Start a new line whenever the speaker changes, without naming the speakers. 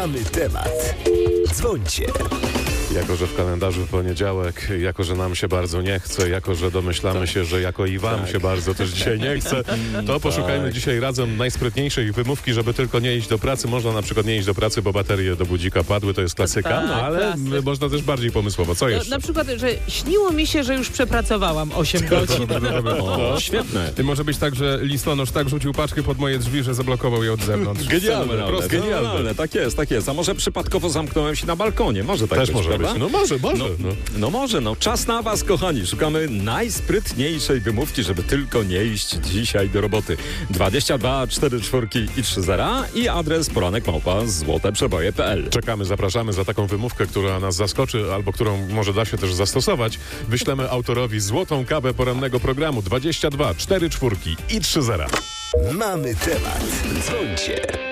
Mamy temat. Dzwońcie.
Jako że w kalendarzu poniedziałek, jako że nam się bardzo nie chce, jako że domyślamy się, że jako i wam się bardzo też dzisiaj nie chce, to poszukajmy dzisiaj razem najsprytniejszej wymówki, żeby tylko nie iść do pracy. Można na przykład nie iść do pracy, bo baterie do budzika padły, to jest klasyka, ale można też bardziej pomysłowo. Co jeszcze?
Na przykład, że śniło mi się, że już przepracowałam 8 godzin.
Świetne. Może być tak, że listonosz tak rzucił paczkę pod moje drzwi, że zablokował je od zewnątrz.
Genialne, prosto genialne.
Tak jest. A może przypadkowo zamknąłem się na balkonie? Może tak
Też
być,
może
prawda?
być. No może.
No. Czas na was, kochani. Szukamy najsprytniejszej wymówki, żeby tylko nie iść dzisiaj do roboty. 22 44 i 30 i adres poranek@złoteprzeboje.pl.
Czekamy, zapraszamy za taką wymówkę, która nas zaskoczy, albo którą może da się też zastosować. Wyślemy autorowi złotą kawę porannego programu 22 44 i 30.
Mamy temat. Dzwońcie.